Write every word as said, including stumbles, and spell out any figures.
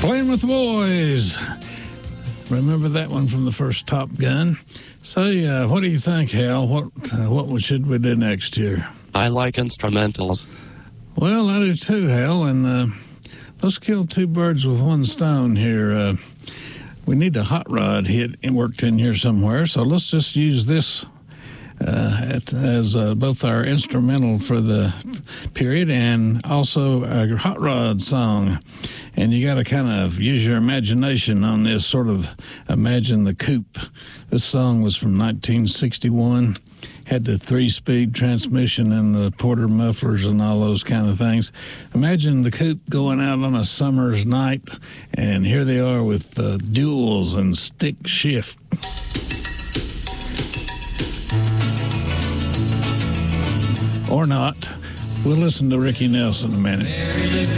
Playing with the Boys. Remember that one from the first Top Gun? So, uh, what do you think, Hal? What uh, what should we do next year? I like instrumentals. Well, I do too, Hal, and uh, let's kill two birds with one stone here. Uh, we need a hot rod hit and worked in here somewhere, so let's just use this uh, at, as uh, both our instrumental for the period and also a hot rod song. And you got to kind of use your imagination on this, sort of imagine the coupe. This song was from nineteen sixty-one, had the three-speed transmission and the Porter mufflers and all those kind of things. Imagine the coupe going out on a summer's night, and here they are with uh, duals and stick shift. Or not. We'll listen to Ricky Nelson in a minute.